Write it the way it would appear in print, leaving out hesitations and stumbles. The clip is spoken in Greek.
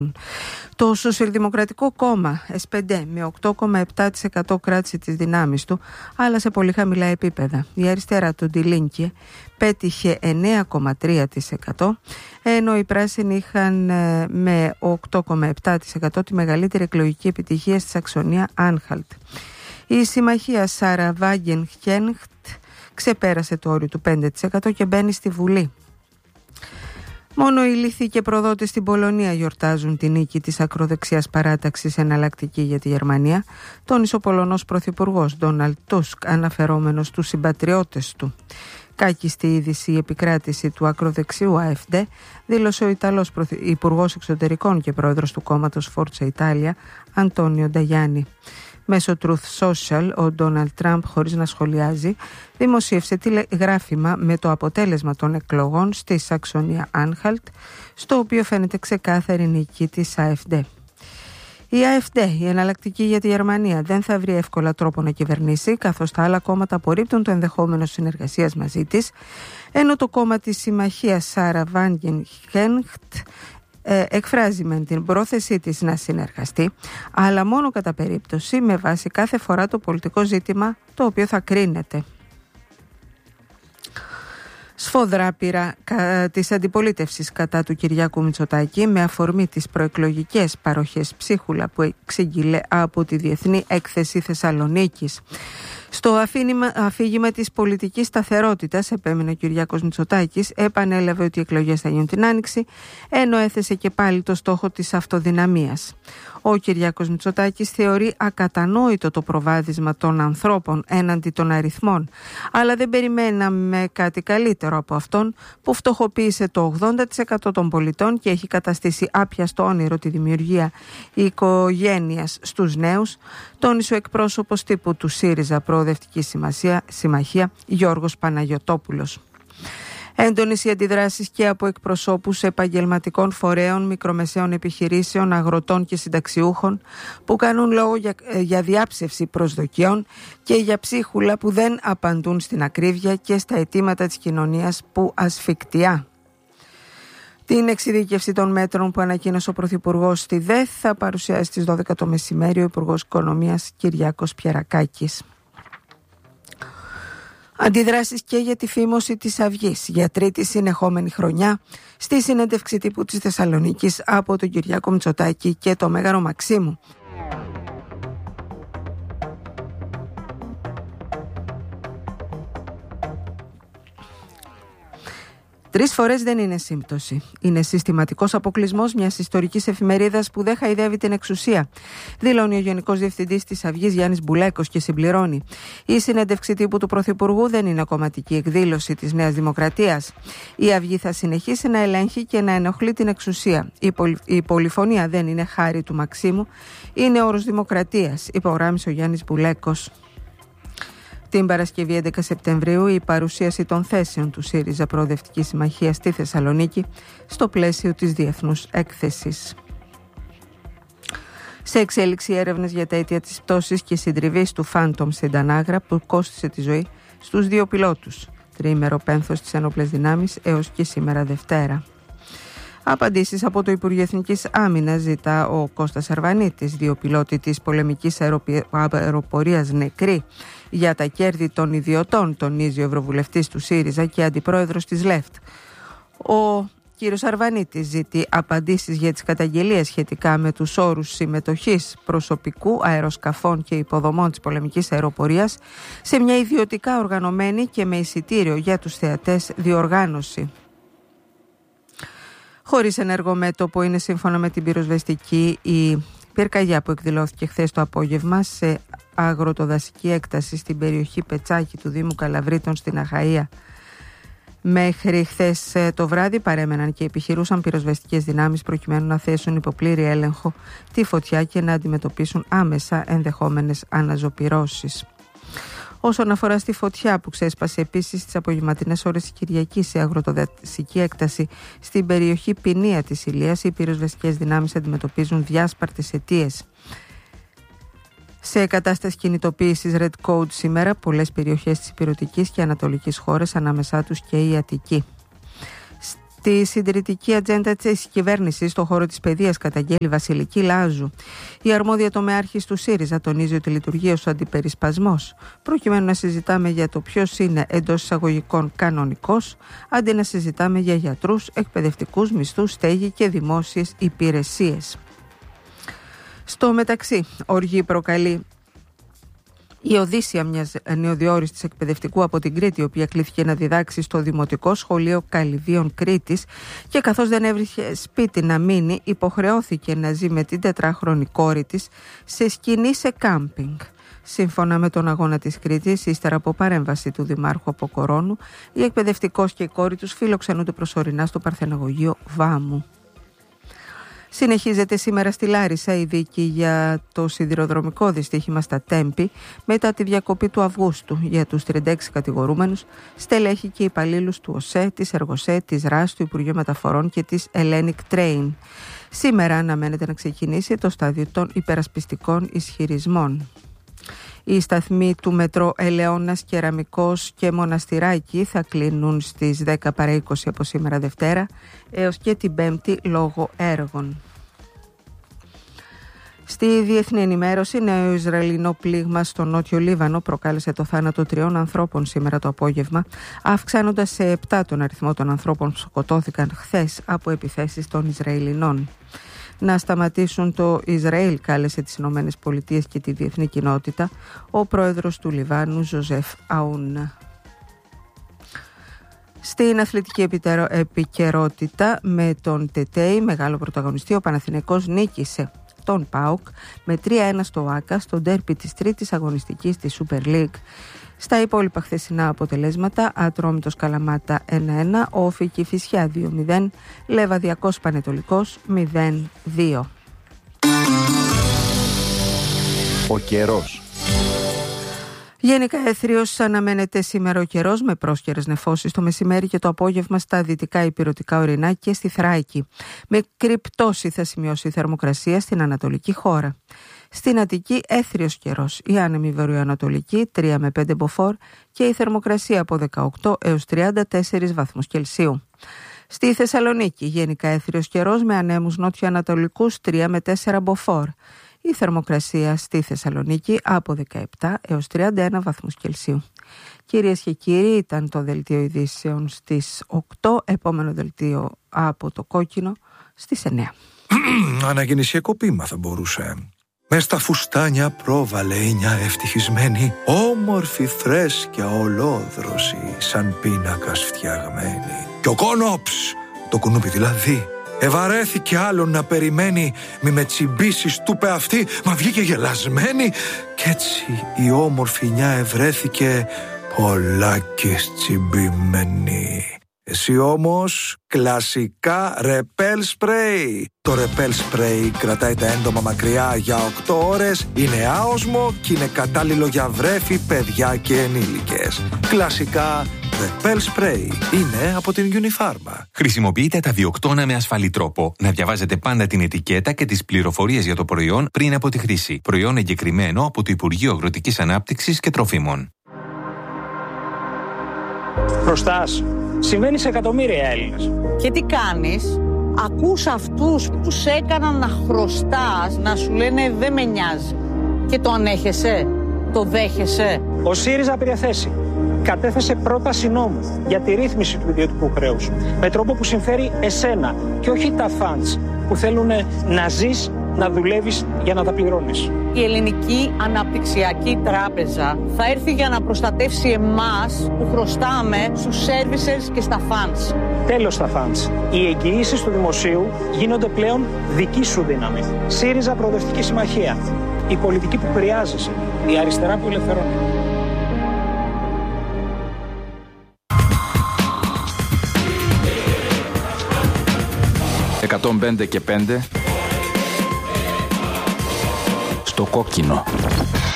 Το Σοσιαλδημοκρατικό Κόμμα SPD με 8,7% κράτησε τις δυνάμεις του, αλλά σε πολύ χαμηλά επίπεδα. Η αριστερά, το Die Linke, πέτυχε 9,3%, ενώ οι πράσινοι είχαν με 8,7% τη μεγαλύτερη εκλογική επιτυχία στη Σαξονία Άνχαλτ. Η συμμαχία Σάρα Βάγγενχενχτ ξεπέρασε το όριο του 5% και μπαίνει στη Βουλή. Μόνο οι λύθοι και προδότες στην Πολωνία γιορτάζουν τη νίκη της ακροδεξιάς παράταξης Εναλλακτική για τη Γερμανία, τόνισε ο Πολωνός Πρωθυπουργός Ντόναλντ Τούσκ, αναφερόμενος στους συμπατριώτες του. Κάκιστη είδηση η επικράτηση του ακροδεξιού AfD, δήλωσε ο Ιταλός Υπουργός Εξωτερικών και πρόεδρος του κόμματος Forza Italia, Αντώνιο Νταγιάννη. Μέσω Truth Social, ο Ντόναλντ Τραμπ, χωρίς να σχολιάζει, δημοσίευσε τηλεγράφημα με το αποτέλεσμα των εκλογών στη Σαξονία Άνχαλτ, στο οποίο φαίνεται ξεκάθαρη νίκη της AfD. Η AfD, η Εναλλακτική για τη Γερμανία, δεν θα βρει εύκολα τρόπο να κυβερνήσει, καθώς τα άλλα κόμματα απορρίπτουν το ενδεχόμενο συνεργασίας μαζί της, ενώ το κόμμα της συμμαχίας Σάρα Βάγγενχενχτ εκφράζει με την πρόθεσή της να συνεργαστεί, αλλά μόνο κατά περίπτωση, με βάση κάθε φορά το πολιτικό ζήτημα το οποίο θα κρίνεται. Σφοδρά πείρα της αντιπολίτευσης κατά του Κυριάκου Μητσοτάκη με αφορμή τις προεκλογικές παροχές ψίχουλα που εξήγηλε από τη Διεθνή Έκθεση Θεσσαλονίκης. Στο αφήγημα της πολιτικής σταθερότητας, επέμεινε ο Κυριάκος Μητσοτάκης, επανέλαβε ότι οι εκλογές θα γίνουν την Άνοιξη, ενώ έθεσε και πάλι το στόχο της αυτοδυναμίας. Ο Κυριάκος Μητσοτάκης θεωρεί ακατανόητο το προβάδισμα των ανθρώπων έναντι των αριθμών, αλλά δεν περιμέναμε κάτι καλύτερο από αυτόν που φτωχοποίησε το 80% των πολιτών και έχει καταστήσει άπιαστο όνειρο τη δημιουργία οικογένειας στους νέους, τόνισε ο εκπρόσωπος τύπου του ΣΥΡΙΖΑ Προοδευτική Συμμαχία, Γιώργος Παναγιωτόπουλος. Έντονες οι αντιδράσεις και από εκπροσώπους επαγγελματικών φορέων, μικρομεσαίων επιχειρήσεων, αγροτών και συνταξιούχων που κάνουν λόγο για διάψευση προσδοκιών και για ψίχουλα που δεν απαντούν στην ακρίβεια και στα αιτήματα της κοινωνίας που ασφικτιά. Την εξειδίκευση των μέτρων που ανακοίνωσε ο Πρωθυπουργός στη ΔΕΘ θα παρουσιάσει στις 12 το μεσημέρι ο Υπουργός Οικονομίας Κυριάκος Πιερακάκης. Αντιδράσεις και για τη φήμωση της Αυγής για τρίτη συνεχόμενη χρονιά στη συνέντευξη τύπου της Θεσσαλονίκης από τον Κυριάκο Μητσοτάκη και το Μέγαρο Μαξίμου. Τρεις φορές δεν είναι σύμπτωση. Είναι συστηματικός αποκλεισμός μιας ιστορικής εφημερίδας που δεν χαϊδεύει την εξουσία, δηλώνει ο Γενικός Διευθυντής της Αυγής Γιάννης Μπουλέκος και συμπληρώνει. Η συνέντευξη τύπου του Πρωθυπουργού δεν είναι κομματική εκδήλωση της Νέας Δημοκρατίας. Η Αυγή θα συνεχίσει να ελέγχει και να ενοχλεί την εξουσία. Η πολυφωνία δεν είναι χάρη του Μαξίμου, είναι όρος δημοκρατίας, υπογράμμισε ο Γιάννης Μπουλέκος. Την Παρασκευή 11 Σεπτεμβρίου η παρουσίαση των θέσεων του ΣΥΡΙΖΑ Προοδευτική Συμμαχία στη Θεσσαλονίκη στο πλαίσιο της Διεθνούς Έκθεσης. Σε εξέλιξη έρευνες για τα αίτια της πτώσης και συντριβής του Phantom στην Τανάγρα που κόστισε τη ζωή στους δύο πιλότους. Τριήμερο πένθος στις ενόπλες δυνάμεις έως και σήμερα Δευτέρα. Απαντήσεις από το Υπουργείο Εθνικής Άμυνας ζητά ο Κώστας Αρβανίτης, δύο πιλότοι της πολεμικής αεροπορίας νεκροί για τα κέρδη των ιδιωτών, τονίζει ο Ευρωβουλευτής του ΣΥΡΙΖΑ και αντιπρόεδρος της ΛΕΦΤ. Ο κύριος Αρβανίτης ζητεί απαντήσεις για τις καταγγελίες σχετικά με τους όρους συμμετοχής προσωπικού αεροσκαφών και υποδομών της πολεμικής αεροπορίας σε μια ιδιωτικά οργανωμένη και με εισιτήριο για τους θεατές διοργάνωση. Χωρίς ενεργό μέτωπο είναι σύμφωνα με την πυροσβεστική η πυρκαγιά που εκδηλώθηκε χθες το απόγευμα σε αγροτοδασική έκταση στην περιοχή Πετσάκη του Δήμου Καλαβρίτων στην Αχαΐα. Μέχρι χθες το βράδυ παρέμεναν και επιχειρούσαν πυροσβεστικές δυνάμεις προκειμένου να θέσουν υπό πλήρη έλεγχο τη φωτιά και να αντιμετωπίσουν άμεσα ενδεχόμενες αναζωπυρώσεις. Όσον αφορά στη φωτιά που ξέσπασε επίσης στις απογευματινές ώρες της Κυριακής σε αγροτοδασική έκταση στην περιοχή Ποινία της Ηλίας, οι πυροσβεστικές δυνάμεις αντιμετωπίζουν διάσπαρτες αιτίες. Σε κατάσταση κινητοποίησης Red Code σήμερα, πολλές περιοχές της υπηρετικής και ανατολικής χώρας, ανάμεσά τους και η Αττική. Τη συντηρητική ατζέντα της κυβέρνησης στον χώρο της παιδείας καταγγέλει Βασιλική Λάζου. Η αρμόδια τομεάρχης του ΣΥΡΙΖΑ τονίζει ότι λειτουργεί ως αντιπερισπασμός, προκειμένου να συζητάμε για το ποιος είναι εντός εισαγωγικών κανονικός, αντί να συζητάμε για γιατρούς, εκπαιδευτικούς, μισθούς, στέγη και δημόσιες υπηρεσίες. Στο μεταξύ, οργή προκαλεί η Οδύσσια μιας νεοδιόριστης εκπαιδευτικού από την Κρήτη, η οποία κλήθηκε να διδάξει στο Δημοτικό Σχολείο Καλυδίων Κρήτης και καθώς δεν έβρισκε σπίτι να μείνει, υποχρεώθηκε να ζει με την 4χρονη κόρη της σε σκηνή σε κάμπινγκ. Σύμφωνα με τον Αγώνα της Κρήτης, ύστερα από παρέμβαση του Δημάρχου Αποκορώνου, η εκπαιδευτικός και η κόρη τους φιλοξενούνται προσωρινά στο Παρθεναγωγείο Βάμου. Συνεχίζεται σήμερα στη Λάρισα η δίκη για το σιδηροδρομικό δυστύχημα στα Τέμπη μετά τη διακοπή του Αυγούστου για τους 36 κατηγορούμενους, στελέχη και υπαλλήλους του ΟΣΕ, της Εργοσέ, της ΡΑΣ, του Υπουργείου Μεταφορών και της Hellenic Train. Σήμερα αναμένεται να ξεκινήσει το στάδιο των υπερασπιστικών ισχυρισμών. Οι σταθμοί του μετρό Ελαιώνας, Κεραμικός και Μοναστηράκη θα κλείνουν στις 10 παρά 20 από σήμερα Δευτέρα έως και την Πέμπτη λόγω έργων. Στη διεθνή ενημέρωση, νέο Ισραηλινό πλήγμα στο νότιο Λίβανο προκάλεσε το θάνατο 3 ανθρώπων σήμερα το απόγευμα, αυξάνοντας σε 7 τον αριθμό των ανθρώπων που σκοτώθηκαν χθες από επιθέσεις των Ισραηλινών. Να σταματήσουν το Ισραήλ, κάλεσε τις Ηνωμένες Πολιτείες και τη διεθνή κοινότητα ο πρόεδρος του Λιβάνου, Ζωζεφ Αούν. Στην αθλητική επικαιρότητα, με τον Τετέι μεγάλο πρωταγωνιστή, ο Παναθηναϊκός νίκησε τον ΠΑΟΚ με 3-1 στο ΆΚΑ στο ντέρπι της τρίτης αγωνιστικής της Super League. Στα υπόλοιπα χθεσινά αποτελέσματα, Ατρόμητος Καλαμάτα 1-1, Όφη Κηφισιά 2-0, Λεβαδιακός Πανετολικός 0-2. Ο καιρός. Γενικά έθριος αναμένεται σήμερα ο καιρός με πρόσκαιρες νεφώσεις το μεσημέρι και το απόγευμα στα δυτικά ηπειρωτικά ορεινά και στη Θράκη. Με κρυπτώση θα σημειώσει η θερμοκρασία στην ανατολική χώρα. Στην Αττική έθριος καιρός, η άνεμη βορειοανατολική 3 με 5 μποφόρ και η θερμοκρασία από 18 έως 34 βαθμούς Κελσίου. Στη Θεσσαλονίκη γενικά έθριος καιρός με ανέμους νότιο-ανατολικούς 3 με 4 μποφόρ. Η θερμοκρασία στη Θεσσαλονίκη από 17 έως 31 βαθμούς Κελσίου. Κυρίες και κύριοι, ήταν το δελτίο ειδήσεων στις 8, επόμενο δελτίο από το κόκκινο στις 9. Αναγεννησιακό ποίημα θα μπορούσε. Μες στα φουστάνια πρόβαλε η νιά ευτυχισμένη, όμορφη φρέσκια ολόδρωση, σαν πίνακας φτιαγμένη. Κι ο κόνοψ, το κουνούπι δηλαδή, ευαρέθηκε άλλον να περιμένει, μη με τσιμπήσεις του πε αυτή, μα βγήκε γελασμένη. Κι έτσι η όμορφη νιά ευρέθηκε πολλάκις τσιμπημένη. Εσύ όμως κλασικά ρεπέλ σπρέι. Το ρεπέλ σπρέι κρατάει τα έντομα μακριά για 8 ώρες, είναι άοσμο και είναι κατάλληλο για βρέφη, παιδιά και ενήλικες. Κλασικά ρεπέλ σπρέι είναι από την Unifarma. Χρησιμοποιείτε τα διοκτώνα με ασφαλή τρόπο. Να διαβάζετε πάντα την ετικέτα και τις πληροφορίες για το προϊόν πριν από τη χρήση. Προϊόν εγκεκριμένο από το Υπουργείο Αγροτικής Ανάπτυξης και Τροφίμων. Χρωστάς. Συμβαίνει σε εκατομμύρια Έλληνες. Και τι κάνεις? Ακούς αυτούς που σε έκαναν να χρωστάς να σου λένε δεν με νοιάζει. Και το ανέχεσαι? Το δέχεσαι? Ο ΣΥΡΙΖΑ πήρε θέση. Κατέθεσε πρόταση νόμου για τη ρύθμιση του ιδιωτικού χρέους. Με τρόπο που συμφέρει εσένα και όχι τα φαντς που θέλουν να ζεις, να δουλεύεις για να τα πληρώνεις. Η Ελληνική Αναπτυξιακή Τράπεζα θα έρθει για να προστατεύσει εμάς που χρωστάμε στους services και στα funds. Τέλος στα funds. Οι εγγυήσεις του δημοσίου γίνονται πλέον δική σου δύναμη. ΣΥΡΙΖΑ Προοδευτική Συμμαχία. Η πολιτική που χρειάζεσαι. Η αριστερά που ελευθερώνει. «105 και 5» στο κόκκινο.